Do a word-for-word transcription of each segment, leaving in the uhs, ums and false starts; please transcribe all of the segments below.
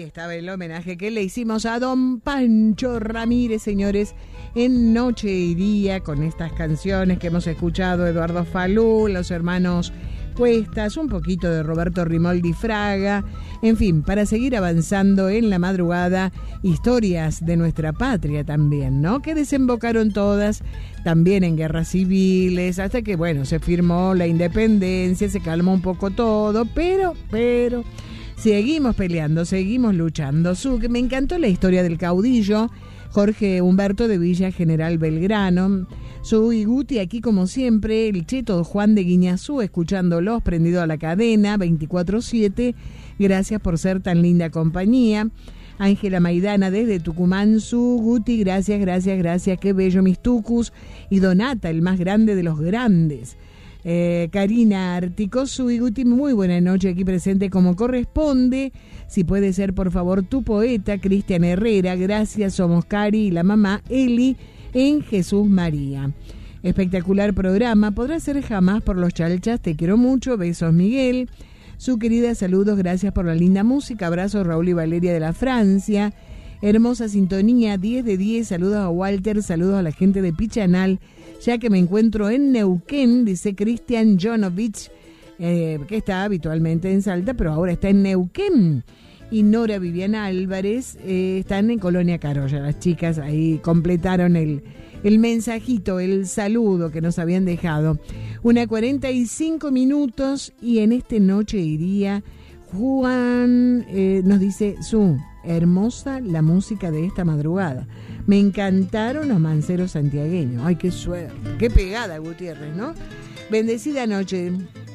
estaba el homenaje que le hicimos a don Pancho Ramírez, señores, en Noche y Día, con estas canciones que hemos escuchado, Eduardo Falú, los hermanos Cuestas, un poquito de Roberto Rimoldi Fraga, en fin, para seguir avanzando en la madrugada, historias de nuestra patria también, ¿no? Que desembocaron todas también en guerras civiles, hasta que, bueno, se firmó la independencia, se calmó un poco todo, pero, pero, seguimos peleando, seguimos luchando. Su, me encantó la historia del caudillo Jorge Humberto de Villa General Belgrano. Soy Guti, aquí como siempre, el cheto Juan de Guiñazú, escuchándolos, prendido a la cadena, veinticuatro siete. Gracias por ser tan linda compañía. Ángela Maidana desde Tucumán, su Guti, gracias, gracias, gracias, qué bello mis tucus. Y Donata, el más grande de los grandes. Eh, Karina Articosu y Guti, muy buena noche, aquí presente como corresponde. Si puede ser, por favor, tu poeta, Cristian Herrera, gracias, somos Cari y la mamá Eli en Jesús María. Espectacular programa, podrá ser jamás por los chalchas, te quiero mucho, besos Miguel. Su querida, saludos, gracias por la linda música, abrazos Raúl y Valeria de la Francia. Hermosa sintonía, diez de diez, saludos a Walter, saludos a la gente de Pichanal, ya que me encuentro en Neuquén, dice Cristian Jonovich, eh, que está habitualmente en Salta, pero ahora está en Neuquén. Y Nora Viviana Álvarez eh, están en Colonia Carolla. Las chicas ahí completaron el, el mensajito, el saludo que nos habían dejado. Una cuarenta y cinco minutos y en este Noche y Día, Juan eh, nos dice, su, hermosa la música de esta madrugada. Me encantaron los manceros santiagueños. Ay, qué suerte, qué pegada, Gutiérrez, ¿no? Bendecida noche.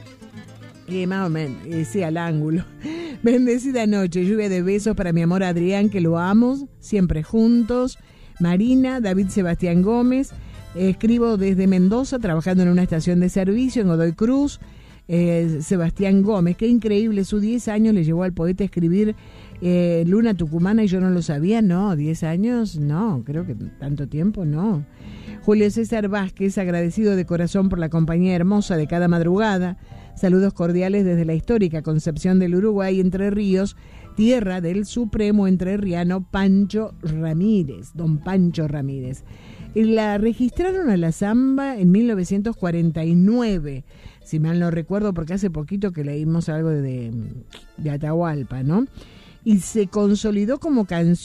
Y más o menos, eh, sí, al ángulo. Bendecida noche, lluvia de besos para mi amor Adrián, que lo amo, siempre juntos. Marina, David Sebastián Gómez, eh, escribo desde Mendoza, trabajando en una estación de servicio en Godoy Cruz. Eh, Sebastián Gómez, qué increíble, sus diez años le llevó al poeta a escribir eh, Luna Tucumana y yo no lo sabía, no, diez años, no, creo que tanto tiempo, no. Julio César Vázquez, agradecido de corazón por la compañía hermosa de cada madrugada. Saludos cordiales desde la histórica Concepción del Uruguay, Entre Ríos, tierra del supremo entrerriano Pancho Ramírez, don Pancho Ramírez. La registraron a la samba en mil novecientos cuarenta y nueve, si mal no recuerdo, porque hace poquito que leímos algo de, de Atahualpa, ¿no? Y se consolidó como canción